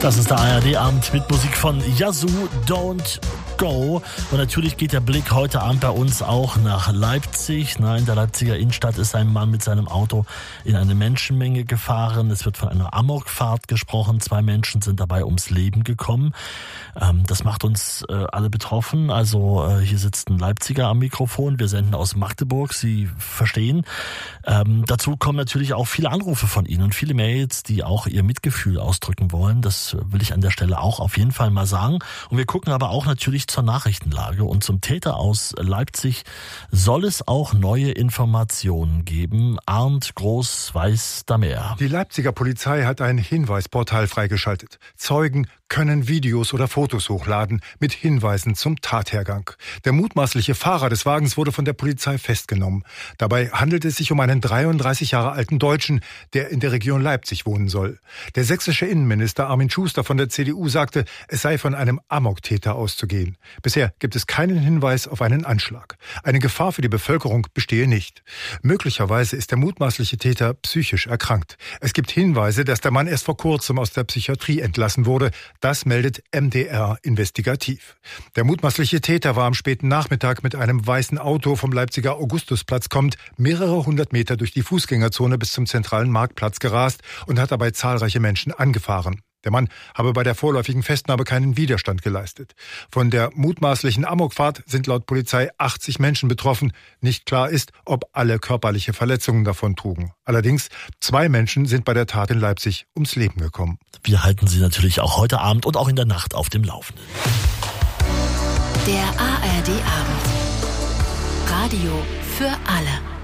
Das ist der ARD-Abend mit Musik von Yazoo, Don't Go. Und natürlich geht der Blick heute Abend bei uns auch nach Leipzig. In der Leipziger Innenstadt ist ein Mann mit seinem Auto in eine Menschenmenge gefahren. Es wird von einer Amokfahrt gesprochen. 2 Menschen sind dabei ums Leben gekommen. Das macht uns alle betroffen. Also hier sitzt ein Leipziger am Mikrofon. Wir senden aus Magdeburg. Sie verstehen. Dazu kommen natürlich auch viele Anrufe von Ihnen und viele Mails, die auch Ihr Mitgefühl ausdrücken wollen. Das will ich an der Stelle auch auf jeden Fall mal sagen. Und wir gucken aber auch natürlich zur Nachrichtenlage. Und zum Täter aus Leipzig soll es auch neue Informationen geben. Arndt Groß weiß da mehr. Die Leipziger Polizei hat ein Hinweisportal freigeschaltet. Zeugen können Videos oder Fotos hochladen mit Hinweisen zum Tathergang. Der mutmaßliche Fahrer des Wagens wurde von der Polizei festgenommen. Dabei handelt es sich um einen 33 Jahre alten Deutschen, der in der Region Leipzig wohnen soll. Der sächsische Innenminister Armin Schuster von der CDU sagte, es sei von einem Amoktäter auszugehen. Bisher gibt es keinen Hinweis auf einen Anschlag. Eine Gefahr für die Bevölkerung bestehe nicht. Möglicherweise ist der mutmaßliche Täter psychisch erkrankt. Es gibt Hinweise, dass der Mann erst vor kurzem aus der Psychiatrie entlassen wurde. Das meldet MDR investigativ. Der mutmaßliche Täter war am späten Nachmittag mit einem weißen Auto vom Leipziger Augustusplatz kommend mehrere hundert Meter durch die Fußgängerzone bis zum zentralen Marktplatz gerast und hat dabei zahlreiche Menschen angefahren. Der Mann habe bei der vorläufigen Festnahme keinen Widerstand geleistet. Von der mutmaßlichen Amokfahrt sind laut Polizei 80 Menschen betroffen. Nicht klar ist, ob alle körperliche Verletzungen davon trugen. Allerdings, 2 Menschen sind bei der Tat in Leipzig ums Leben gekommen. Wir halten Sie natürlich auch heute Abend und auch in der Nacht auf dem Laufenden. Der ARD-Abend. Radio für alle.